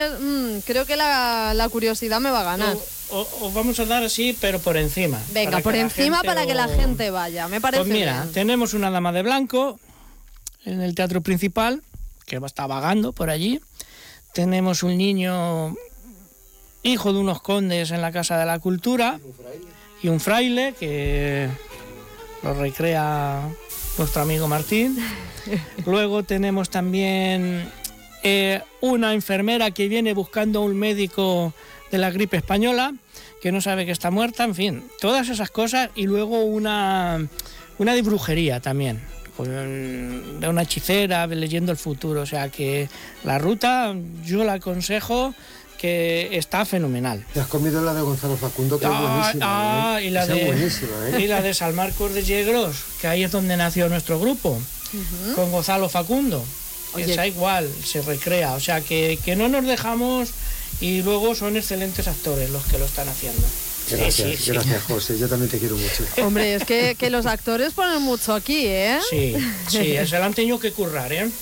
Creo que la curiosidad me va a ganar. Os vamos a dar así, pero por encima. Venga, por encima para que la gente vaya, me parece Pues mira, bien. tenemos una dama de blanco en el teatro principal, que está vagando por allí. Tenemos un niño, hijo de unos condes en la Casa de la Cultura, y un fraile que lo recrea nuestro amigo Martín. Luego tenemos también una enfermera que viene buscando a un médico de la gripe española, que no sabe que está muerta, en fin, todas esas cosas. Y luego una de brujería también, de una hechicera leyendo el futuro. O sea que la ruta yo la aconsejo, que está fenomenal. ¿Te has comido la de Gonzalo Facundo, que es buenísima? Y la y la de San Marcos de Yegros, que ahí es donde nació nuestro grupo, con Gonzalo Facundo. Oye. Esa igual se recrea, o sea que no nos dejamos, y luego son excelentes actores los que lo están haciendo. Gracias, gracias, José, yo también te quiero mucho. Hombre, es que los actores ponen mucho aquí, ¿eh? Sí, se lo han tenido que currar, ¿eh?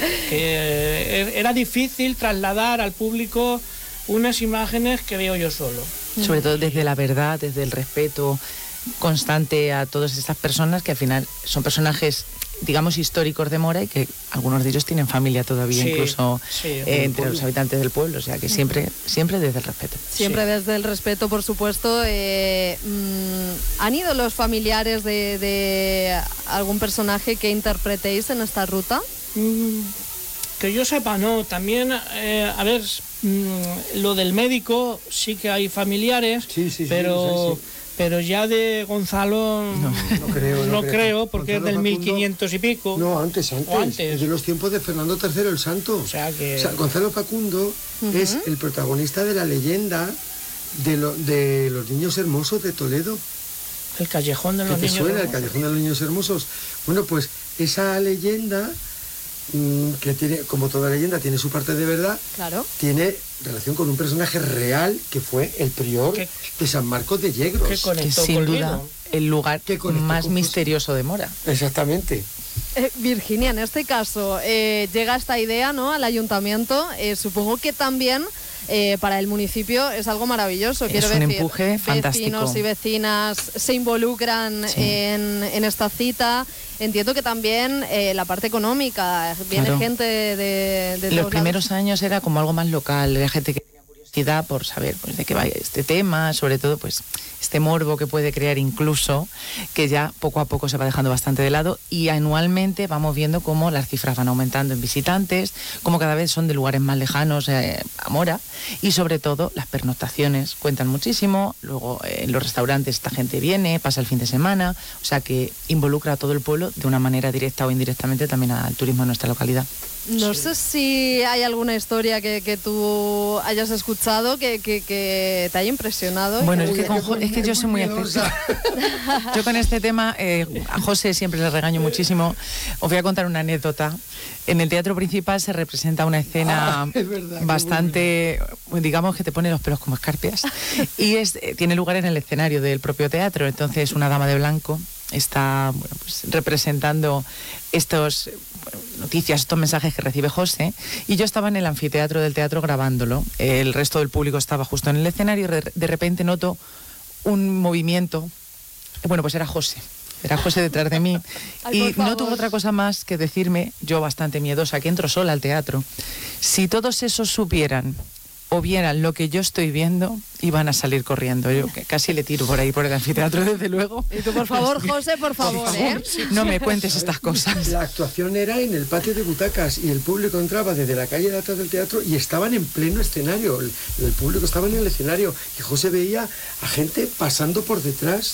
Que era difícil trasladar al público unas imágenes que veo yo solo. Sobre todo desde la verdad, desde el respeto constante a todas estas personas, que al final son personajes, digamos, históricos de Mora, y que algunos de ellos tienen familia todavía, incluso entre los habitantes del pueblo. O sea que siempre desde el respeto. Siempre desde el respeto, por supuesto. ¿Han ido los familiares de algún personaje que interpretéis en esta ruta? Que yo sepa, no. También, a ver, lo del médico sí que hay familiares, pero ya de Gonzalo no creo, porque es del Gonzalo 1500 y pico. No, antes. Es de los tiempos de Fernando III el Santo. O sea, Gonzalo Facundo es el protagonista de la leyenda de los niños hermosos de Toledo. El callejón de los niños hermosos. hermosos. El callejón de los niños hermosos. Bueno, pues esa leyenda, que tiene, como toda leyenda, tiene su parte de verdad. Claro. Tiene relación con un personaje real que fue el prior de San Marcos de Yegros. Que sin duda el lugar más misterioso de Mora. Exactamente. Virginia, en este caso, llega esta idea, ¿no?, al ayuntamiento. Supongo que también para el municipio es algo maravilloso. Quiero decir, un empuje fantástico. Vecinos y vecinas se involucran en esta cita. Entiendo que también la parte económica, viene gente de los primeros años era como algo más local, era gente que tenía curiosidad por saber pues de qué va este tema, sobre todo pues este morbo que puede crear, incluso, que ya poco a poco se va dejando bastante de lado, y anualmente vamos viendo cómo las cifras van aumentando en visitantes, cómo cada vez son de lugares más lejanos a Mora, y sobre todo las pernoctaciones cuentan muchísimo. Luego en los restaurantes esta gente viene, pasa el fin de semana, o sea que involucra a todo el pueblo de una manera directa o indirectamente también al turismo en nuestra localidad. No sé si hay alguna historia que tú hayas escuchado que te haya impresionado. Bueno, es que yo soy muy escéptica. Yo con este tema, a José siempre le regaño muchísimo. Os voy a contar una anécdota. En el teatro principal se representa una escena bastante, digamos, que te pone los pelos como escarpias. Y tiene lugar en el escenario del propio teatro. Entonces una dama de blanco está pues, representando estas noticias, estos mensajes que recibe José, y yo estaba en el anfiteatro del teatro grabándolo. El resto del público estaba justo en el escenario, y de repente noto un movimiento. Bueno, pues era José detrás de mí. Y no tuvo otra cosa más que decirme, yo bastante miedosa, que entro sola al teatro: si todos esos supieran o vieran lo que yo estoy viendo, iban a salir corriendo. Yo que casi le tiro por ahí, por el anfiteatro, desde luego. Y tú, por favor, José, por favor, no me cuentes estas cosas. La actuación era en el patio de butacas, y el público entraba desde la calle de atrás del teatro y estaban en pleno escenario. El público estaba en el escenario y José veía a gente pasando por detrás.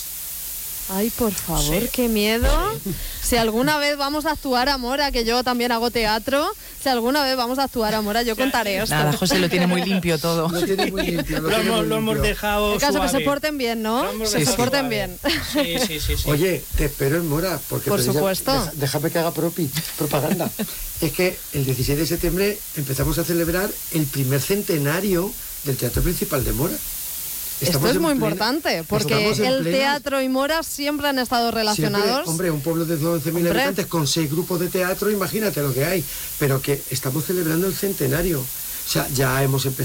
Ay, por favor, qué miedo. Si alguna vez vamos a actuar a Mora, que yo también hago teatro, si alguna vez vamos a actuar a Mora, yo contaré esto. Nada, José lo tiene muy limpio todo. Lo tiene muy limpio. Lo hemos dejado el caso suave. Que se porten bien, ¿no? Que se porten bien. Sí. Oye, te espero en Mora, porque por supuesto. Déjame que haga propaganda. Es que el 16 de septiembre empezamos a celebrar el primer centenario del Teatro Principal de Mora. Esto es muy importante, porque el teatro y Mora siempre han estado relacionados. Siempre, hombre, un pueblo de 12.000 habitantes con 6 grupos de teatro, imagínate lo que hay. Pero que estamos celebrando el centenario. O sea, ya hemos empezado